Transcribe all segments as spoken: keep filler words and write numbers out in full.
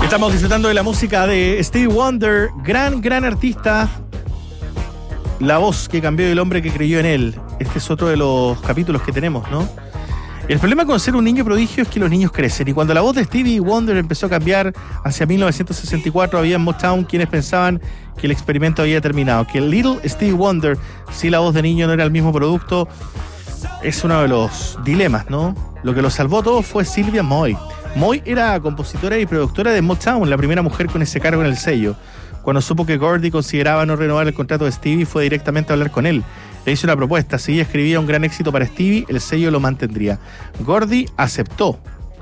Estamos disfrutando de la música de Stevie Wonder, gran, gran artista. La voz que cambió y el hombre que creyó en él. Este es otro de los capítulos que tenemos, ¿no? El problema con ser un niño prodigio es que los niños crecen. Y cuando la voz de Stevie Wonder empezó a cambiar hacia mil novecientos sesenta y cuatro, había en Motown quienes pensaban que el experimento había terminado. Que el Little Stevie Wonder, si la voz de niño no era el mismo producto, es uno de los dilemas, ¿no? Lo que lo salvó todo fue Sylvia Moy. Moy era compositora y productora de Motown, la primera mujer con ese cargo en el sello. Cuando supo que Gordy consideraba no renovar el contrato de Stevie, fue directamente a hablar con él. Le hizo una propuesta: si ella escribía un gran éxito para Stevie, el sello lo mantendría. Gordy aceptó.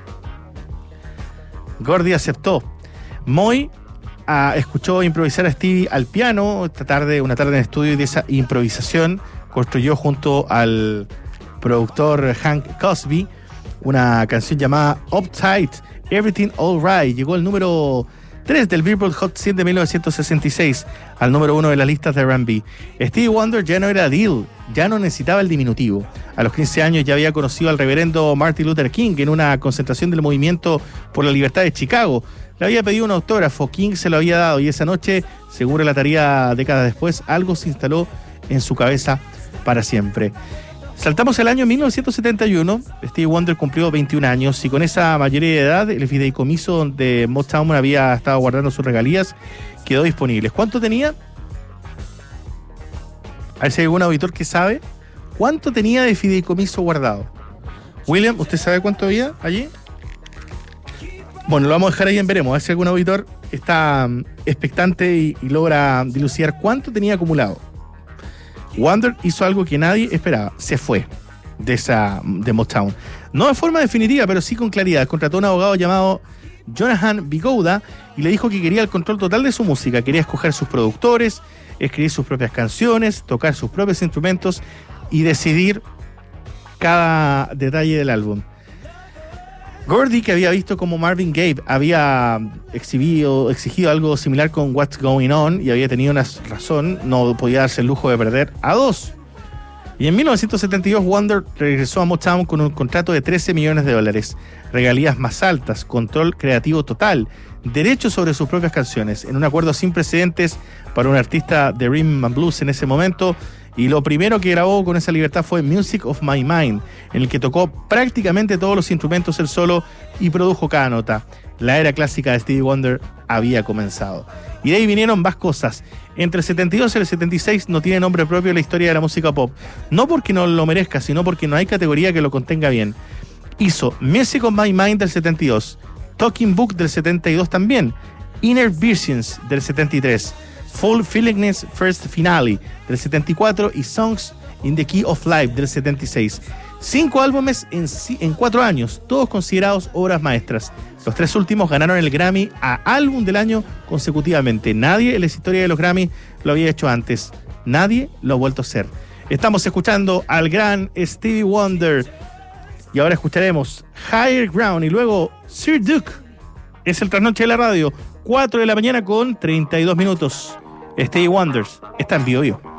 Gordy aceptó. Moy ah, escuchó improvisar a Stevie al piano esta tarde, una tarde en estudio, y de esa improvisación construyó junto al productor Hank Cosby una canción llamada Uptight, Everything All Right. Llegó al número tres del Billboard Hot cien de mil novecientos sesenta y seis, al número uno de las listas de R and B. Stevie Wonder ya no era Lil, ya no necesitaba el diminutivo. A los quince años ya había conocido al reverendo Martin Luther King en una concentración del movimiento por la libertad de Chicago. Le había pedido un autógrafo, King se lo había dado, y esa noche, según relataría décadas después, algo se instaló en su cabeza para siempre. Saltamos al año mil novecientos setenta y uno, Stevie Wonder cumplió veintiún años, y con esa mayoría de edad, el fideicomiso donde Motown había estado guardando sus regalías quedó disponible. ¿Cuánto tenía? A ver si hay algún auditor que sabe. ¿Cuánto tenía de fideicomiso guardado? William, ¿usted sabe cuánto había allí? Bueno, lo vamos a dejar ahí en veremos, a ver si algún auditor está expectante y, y logra dilucidar cuánto tenía acumulado. Wonder hizo algo que nadie esperaba. Se fue de esa de Motown. No de forma definitiva, pero sí con claridad. Contrató a un abogado llamado Jonathan Bigouda y le dijo que quería el control total de su música. Quería escoger sus productores, escribir sus propias canciones, tocar sus propios instrumentos y decidir cada detalle del álbum. Gordy, que había visto como Marvin Gaye había exhibido, exigido algo similar con What's Going On y había tenido una razón, no podía darse el lujo de perder a dos. Y en mil novecientos setenta y dos Wonder regresó a Motown con un contrato de trece millones de dólares, regalías más altas, control creativo total, derechos sobre sus propias canciones, en un acuerdo sin precedentes para un artista de rhythm and blues en ese momento. Y lo primero que grabó con esa libertad fue Music of My Mind, en el que tocó prácticamente todos los instrumentos él solo y produjo cada nota. La era clásica de Stevie Wonder había comenzado. Y de ahí vinieron más cosas. Entre el setenta y dos y el setenta y seis no tiene nombre propio en la historia de la música pop. No porque no lo merezca, sino porque no hay categoría que lo contenga bien. Hizo Music of My Mind del setenta y dos, Talking Book del setenta y dos también, Inner Visions del setenta y tres, Full Feelingness First Finale del setenta y cuatro y Songs in the Key of Life del setenta y seis. Cinco álbumes en, en cuatro años, todos considerados obras maestras. Los tres últimos ganaron el Grammy a Álbum del Año consecutivamente. Nadie en la historia de los Grammy lo había hecho antes. Nadie lo ha vuelto a hacer. Estamos escuchando al gran Stevie Wonder. Y ahora escucharemos Higher Ground y luego Sir Duke. Es el trasnoche de la radio. cuatro de la mañana con treinta y dos minutos. Stevie Wonder está en Bio Bio.